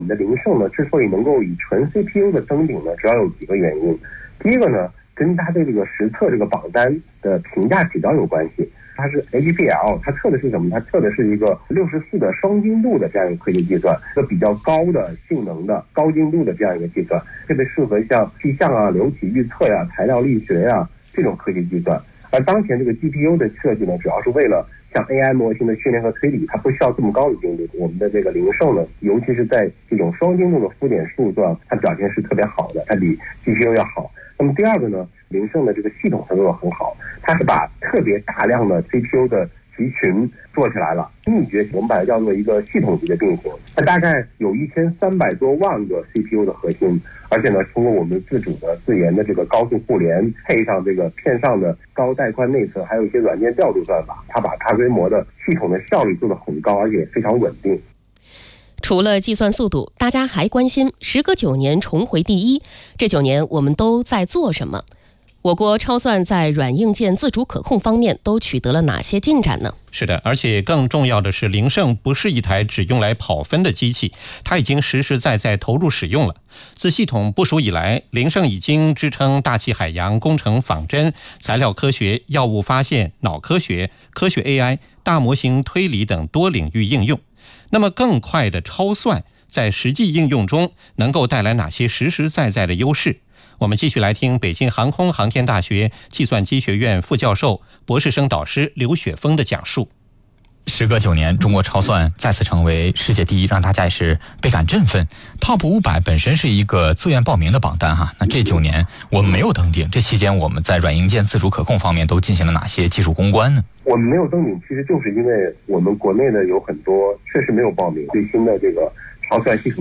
我们的灵胜呢，之所以能够以纯 CPU 的登顶呢，主要有几个原因。第一个呢，跟它的这个实测这个榜单的评价指标有关系。它是 HPL， 它测的是什么？它测的是一个64的双精度的这样一个科学计算，一个比较高的性能的高精度的这样一个计算，特别适合像气象啊、流体预测呀、材料力学呀这种科学计算。而当前这个 GPU 的设计呢，主要是为了像 AI 模型的训练和推理，它不需要这么高的精度。我们的这个灵胜呢，尤其是在这种双精度的浮点数上，它表现是特别好的，它比 GPU 要好。那么第二个呢，灵胜的这个系统它做得很好，它是把特别大量的 CPU 的集群做起来了。秘诀我们把它叫做一个系统级的并行，它大概有1300多万个 CPU 的核心，而且呢，通过我们自主的自研的这个高速互联，配上这个片上的高带宽内存，还有一些软件调度算法，它把大规模的系统的效率做得很高，而且非常稳定。 除了计算速度，大家还关心时隔9年重回第一，这9年我们都在做什么？我国超算在软硬件自主可控方面都取得了哪些进展呢？ 是的，而且更重要的是，灵胜不是一台只用来跑分的机器，它已经实实在在投入使用了。自系统部署以来，灵胜已经支撑大气海洋、工程仿真、材料科学、药物发现、脑科学、科学 AI、大模型推理等多领域应用。那么更快的超算在实际应用中能够带来哪些实实在在的优势？我们继续来听北京航空航天大学计算机学院副教授、博士生导师刘雪峰的讲述。 时隔9年，中国超算再次成为世界第一，让大家也是倍感振奋。Top 500本身是一个自愿报名的榜单哈，那这9年我们没有登顶，这期间我们在软硬件自主可控方面都进行了哪些技术攻关呢？ 我们没有登顶，其实就是因为我们国内的有很多确实没有报名最新的这个超算系统